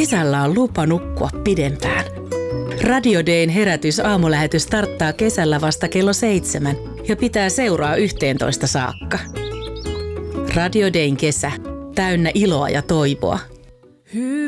kesällä on lupa nukkua pidempään. Radio Dayn herätys aamulähetys starttaa kesällä vasta kello 7 ja pitää seuraa 11 saakka. Radio Dayn kesä, täynnä iloa ja toivoa.